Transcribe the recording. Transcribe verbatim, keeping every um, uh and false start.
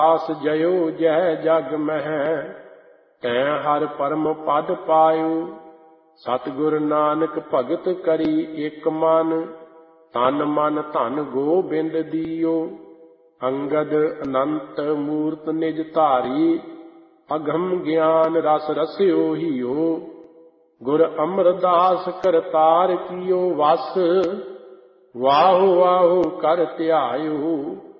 ਆਸ ਜਯੋ ਜੈ ਜਗ ਮਹਿ, ਤੈਂ ਹਰ ਪਰਮ ਪਦ ਪਾਇਓ। ਸਤਿਗੁਰ ਨਾਨਕ ਭਗਤ ਕਰੀ ਇਕ ਮਨ, ਤਨ ਮਨ ਧਨ ਗੋਬਿੰਦ ਦੀਓ। ਅੰਗਦ ਅਨੰਤ ਮੂਰਤ ਨਿਜ ਧਾਰੀ, ਅਗਮ ਗਿਆਨ ਰਸ ਰਸਿਓ ਹੀਓ। ਗੁਰ ਅਮਰਦਾਸ ਕਰਤਾਰ ਕੀਓ ਵਸ, ਵਾਹੋ ਵਾਹੋ ਕਰ ਧਿਆਇਓ।